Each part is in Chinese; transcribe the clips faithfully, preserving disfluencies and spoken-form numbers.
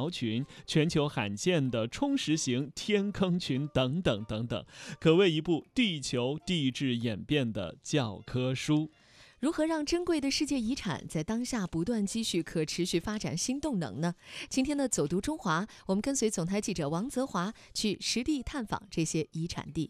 桥群、全球罕见的冲蚀型天坑群等等等等，可谓一部地球地质演变的教科书。 如何让珍贵的世界遗产在当下不断积蓄可持续发展新动能呢？今天的走读中华，我们跟随总台记者王泽华去实地探访这些遗产地。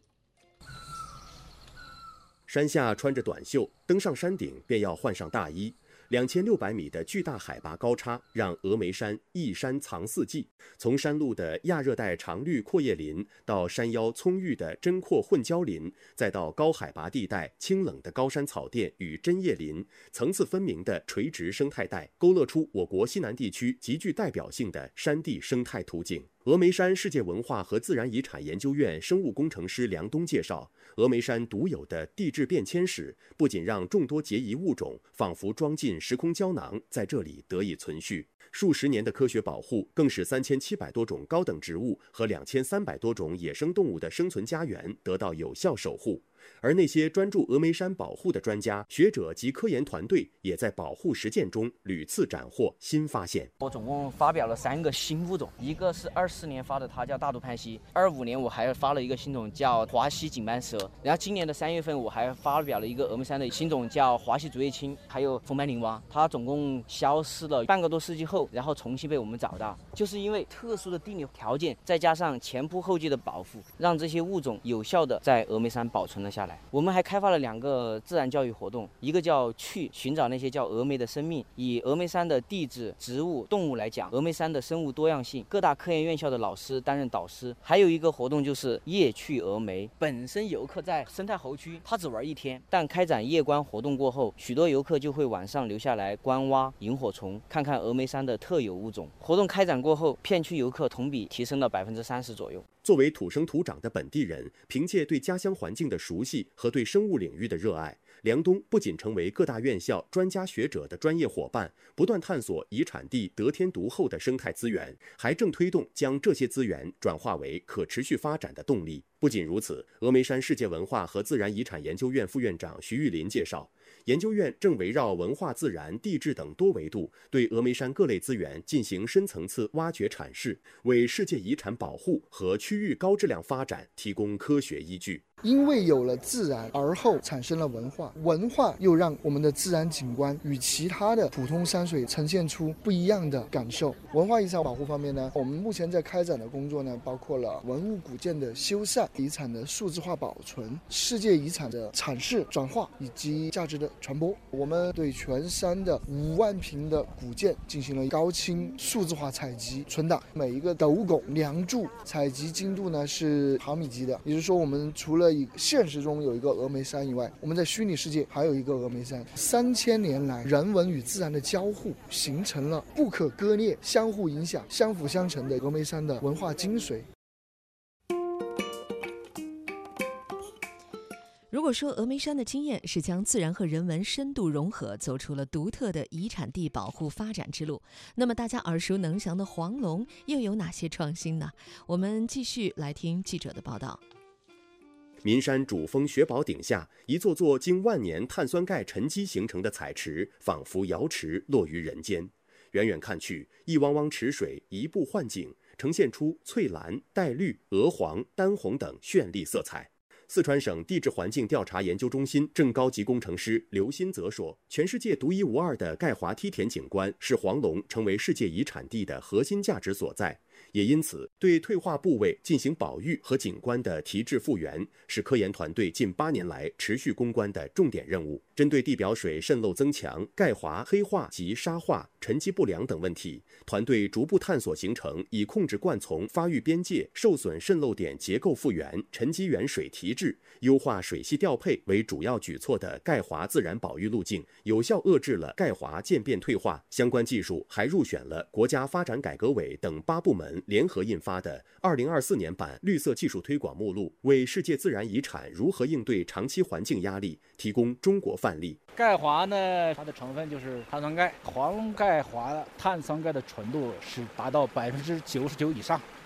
山下穿着短袖，登上山顶便要换上大衣。两千六百米的巨大海拔高差，让峨眉山一山藏四季。从山路的亚热带常绿阔叶林，到山腰葱郁的针阔混交林，再到高海拔地带清冷的高山草甸与针叶林，层次分明的垂直生态带，勾勒出我国西南地区极具代表性的山地生态图景。峨眉山世界文化和自然遗产研究院生物工程师梁东介绍，峨眉山独有的地质变迁史，不仅让众多孑遗物种仿佛装进时空胶囊，在这里得以存续。数十年的科学保护，更使三千七百多种高等植物和两千三百多种野生动物的生存家园得到有效守护。而那些专注峨眉山保护的专家、学者及科研团队，也在保护实践中屡次斩获新发现。 我总共发表了三个新物种，一个是二四年发的，它叫大肚攀蜥；二五年我还发了一个新种叫华西锦斑蛇，然后今年的三月份我还发表了一个峨眉山的新种叫华西竹叶青，还有红斑羚蛙。它总共消失了半个多世纪后，然后重新被我们找到，就是因为特殊的地理条件，再加上前仆后继的保护，让这些物种有效的在峨眉山保存了下来。我们还开发了两个自然教育活动，一个叫去寻找那些叫峨眉的生命，以峨眉山的地质、植物、动物来讲峨眉山的生物多样性，各大科研院校的老师担任导师。还有一个活动就是夜去峨眉，本身游客在生态猴区他只玩一天，但开展夜观活动过后，许多游客就会晚上留下来观蛙、萤火虫，看看峨眉山的特有物种。活动开展过后，片区游客同比提升了百分之三十左右。 作为土生土长的本地人，凭借对家乡环境的熟悉和对生物领域的热爱，梁东不仅成为各大院校专家学者的专业伙伴，不断探索遗产地得天独厚的生态资源，还正推动将这些资源转化为可持续发展的动力。不仅如此，峨眉山世界文化和自然遗产研究院副院长徐玉林介绍，研究院正围绕文化、自然、地质等多维度，对峨眉山各类资源进行深层次挖掘阐释，为世界遗产保护和区域高质量发展提供科学依据。 因为有了自然，而后产生了文化，文化又让我们的自然景观与其他的普通山水呈现出不一样的感受。文化遗产保护方面呢，我们目前在开展的工作呢，包括了文物古建的修缮、遗产的数字化保存、世界遗产的阐释、转化以及价值的传播。我们对全山的五万坪的古建进行了高清数字化采集存档，每一个斗拱、梁柱采集精度呢是毫米级的，也就是说，我们除了现实中有一个峨眉山以外，我们在虚拟世界还有一个峨眉山。三千年来，人文与自然的交互，形成了不可割裂、相互影响、相辅相成的峨眉山的文化精髓。 如果说峨眉山的经验是将自然和人文深度融合，走出了独特的遗产地保护发展之路，那么大家耳熟能详的黄龙又有哪些创新呢？我们继续来听记者的报道。 岷山主峰雪宝顶下，一座座经万年碳酸钙沉积形成的彩池，仿佛瑶池落于人间。远远看去，一汪汪池水移步换景，呈现出翠蓝、带绿、鹅黄、丹红等绚丽色彩。四川省地质环境调查研究中心正高级工程师刘新泽说，全世界独一无二的钙华梯田景观是黄龙成为世界遗产地的核心价值所在。也因此，对退化部位进行保育和景观的提质复原，是科研团队近八年来持续攻关的重点任务。针对地表水渗漏增强、钙华、黑化及沙化、沉积不良等问题，团队逐步探索形成以控制灌丛发育边界、受损渗漏点结构复原、沉积原水提质、优化水系调配为主要举措的钙华自然保育路径，有效遏制了钙华渐变退化。相关技术还入选了国家发展改革委等八部门联合印发的二零二四年版绿色技术推广目录，为世界自然遗产如何应对长期环境压力提供中国范例。 钙华呢，它的成分就是碳酸钙，黄龙钙华碳酸钙的纯度是达到百分之九十九以上。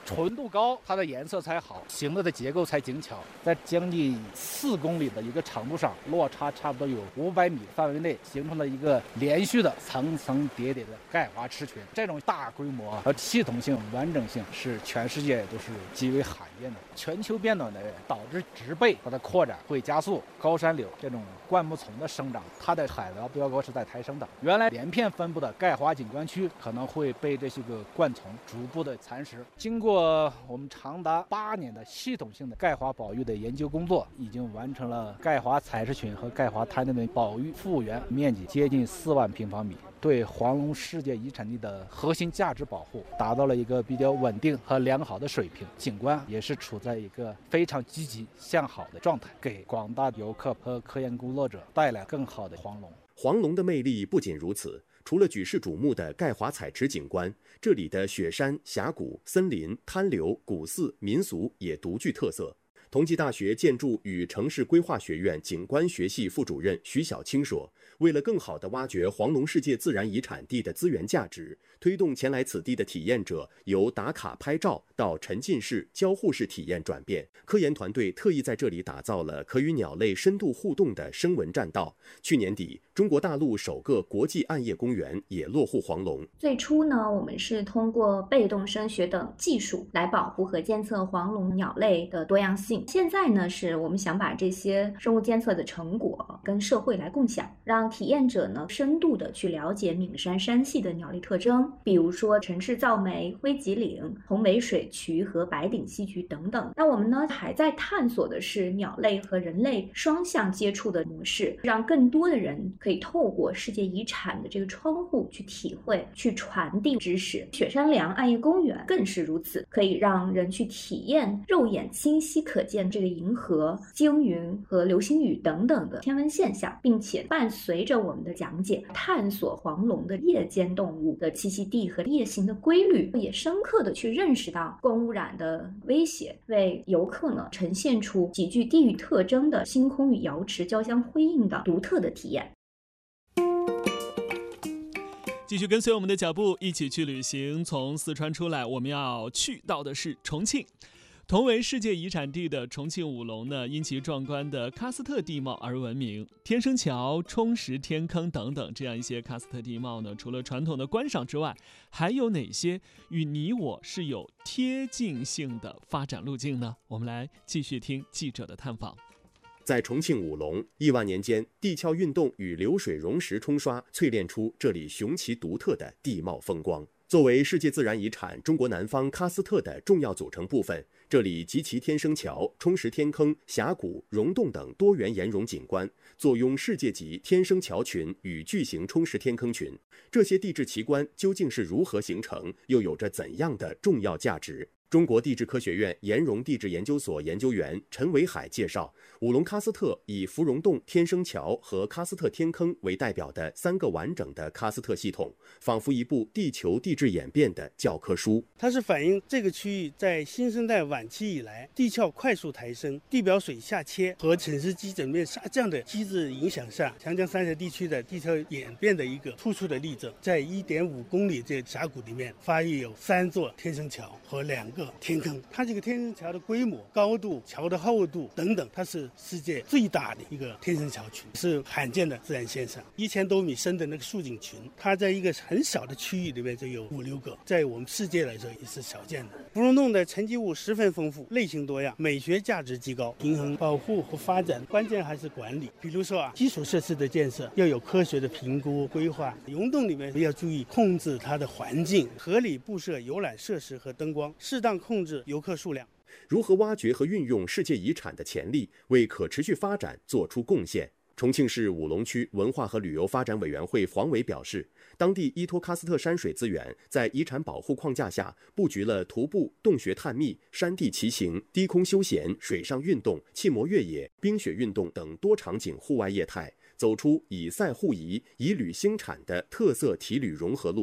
纯度高，它的颜色才好，形的的结构才精巧。在将近四公里的一个长度上，落差差不多有五百米范围内，形成了一个连续的层层叠叠的钙华池群。这种大规模和系统性、完整性是全世界都是极为罕见的。全球变暖的导致植被它的扩展会加速，高山柳这种灌木丛的生长，它的海拔标高是在抬升的。原来连片分布的钙华景观区可能会被这些个灌丛逐步的蚕食。经过我们长达八年的系统性的钙华保育的研究工作，已经完成了钙华采石群和钙华滩内的保育复原面积接近四万平方米，对黄龙世界遗产地的核心价值保护达到了一个比较稳定和良好的水平，景观也是处在一个非常积极向好的状态，给广大游客和科研工作者带来更好的黄龙。 黄龙的魅力不仅如此，除了举世瞩目的钙华采池景观，这里的雪山、峡谷、森林、滩流、古寺、民俗也独具特色。同济大学建筑与城市规划学院景观学系副主任徐小青说，为了更好地挖掘黄龙世界自然遗产地的资源价值，推动前来此地的体验者由打卡拍照到沉浸式、交互式体验转变，科研团队特意在这里打造了可与鸟类深度互动的声纹栈道。去年底，中国大陆首个国际暗夜公园也落户黄龙。 最初呢，我们是通过被动声学等技术来保护和监测黄龙鸟类的多样性。现在呢，是我们想把这些生物监测的成果跟社会来共享，让体验者呢深度的去了解岷山山系的鸟类特征，比如说陈氏噪眉、灰脊岭、红尾水渠和白顶溪渠等等。那我们呢还在探索的是鸟类和人类双向接触的模式，让更多的人可以透过世界遗产的这个窗户去体会、去传递知识。雪山梁暗夜公园更是如此，可以让人去体验肉眼清晰可见这个银河、鲸云和流星雨等等的天文现象，并且伴随着我们的讲解，探索黄龙的夜间动物的栖息地和夜行的规律，也深刻的去认识到光污染的威胁，为游客呢呈现出极具地域特征的星空与瑶池交相辉映的独特的体验。 继续跟随我们的脚步，一起去旅行。从四川出来，我们要去到的是重庆。同为世界遗产地的重庆五龙呢，因其壮观的喀斯特地貌而闻名。天生桥、冲石天坑等等这样一些喀斯特地貌呢，除了传统的观赏之外，还有哪些与你我是有贴近性的发展路径呢？我们来继续听记者的探访。 在重庆五龙，亿万年间，地壳运动与流水溶石冲刷，淬炼出这里雄奇独特的地貌风光。作为世界自然遗产中国南方喀斯特的重要组成部分，这里集其天生桥、冲石天坑、峡谷、溶洞等多元岩溶景观，坐拥世界级天生桥群与巨型冲石天坑群。这些地质奇观究竟是如何形成，又有着怎样的重要价值？中国地质科学院岩溶地质研究所研究员陈维海介绍，五龙喀斯特以芙蓉洞、天生桥和喀斯特天坑为代表的三个完整的喀斯特系统，仿佛一部地球地质演变的教科书。 它是反映这个区域在新生代晚期以来，地壳快速抬升、地表水下切和沉积基枕面下降的机制影响下，长江三峡地区的地壳演变的一个突出的例证。在 一点五公里这峡谷里面，发育有三座天生桥和两个天坑。它这个天生桥的规模、高度、桥的厚度等等，它是世界最大的一个天生桥群，是罕见的自然现象。一千多米深的那个竖井群，它在一个很小的区域里面就有五六个，在我们世界来说也是少见的。芙蓉洞的沉积物十分丰富，类型多样，美学价值极高。平衡保护和发展，关键还是管理。比如说啊，基础设施的建设要有科学的评估规划，溶洞里面要注意控制它的环境，合理布设游览设施和灯光，适当控制游客数量。 如何挖掘和运用世界遗产的潜力，为可持续发展做出贡献？重庆市五龙区文化和旅游发展委员会黄伟表示，当地依托喀斯特山水资源，在遗产保护框架下布局了徒步、洞穴探秘、山地骑行、低空休闲、水上运动、气膜越野、冰雪运动等多场景户外业态，走出以赛互移、以旅兴产的特色体旅融合路径。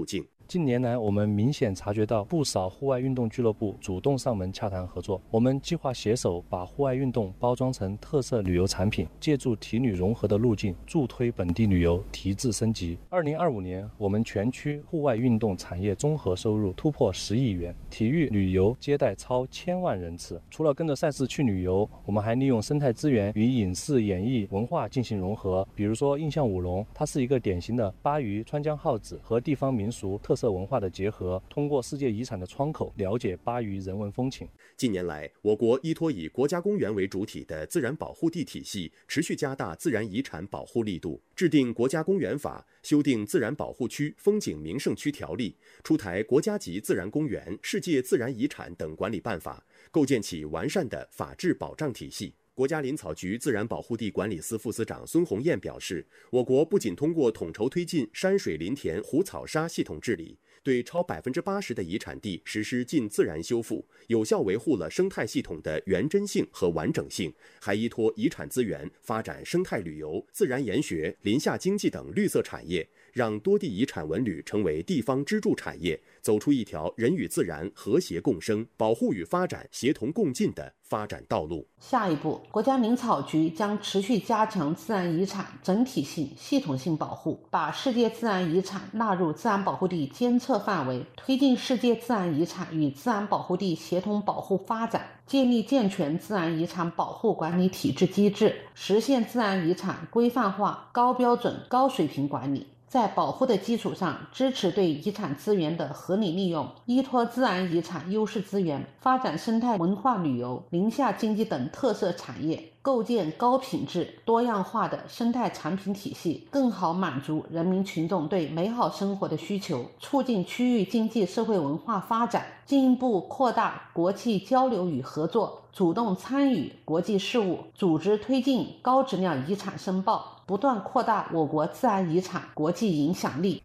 近年来，我们明显察觉到不少户外运动俱乐部主动上门洽谈合作。我们计划携手把户外运动包装成特色旅游产品，借助体旅融合的路径，助推本地旅游提质升级。二零二五年，我们全区户外运动产业综合收入突破十亿元，体育旅游接待超千万人次。除了跟着赛事去旅游，我们还利用生态资源与影视、演艺、文化进行融合。比如说，印象舞龙，它是一个典型的巴渝川江号子和地方民俗特色文化的结合，通过世界遗产的窗口了解巴渝人文风情。 近年来，我国依托以国家公园为主体的自然保护地体系，持续加大自然遗产保护力度，制定国家公园法，修订自然保护区、风景名胜区条例，出台国家级自然公园、世界自然遗产等管理办法，构建起完善的法治保障体系。国家林草局自然保护地管理司副司长孙红艳表示，我国不仅通过统筹推进山水林田湖草沙系统治理，对超百分之八十的遗产地实施近自然修复，有效维护了生态系统的原真性和完整性，还依托遗产资源发展生态旅游、自然研学、林下经济等绿色产业，让多地遗产文旅成为地方支柱产业，走出一条人与自然和谐共生、保护与发展协同共进的发展道路。 下一步，国家林草局将持续加强自然遗产整体性、系统性保护，把世界自然遗产纳入自然保护地监测范围，推进世界自然遗产与自然保护地协同保护发展，建立健全自然遗产保护管理体制机制，实现自然遗产规范化、高标准、高水平管理。在保护的基础上，支持对遗产资源的合理利用，依托自然遗产优势资源，发展生态文化旅游、林下经济等特色产业，构建高品质、多样化的生态产品体系，更好满足人民群众对美好生活的需求，促进区域经济社会文化发展，进一步扩大国际交流与合作，主动参与国际事务，组织推进高质量遗产申报，不断扩大我国自然遗产国际影响力。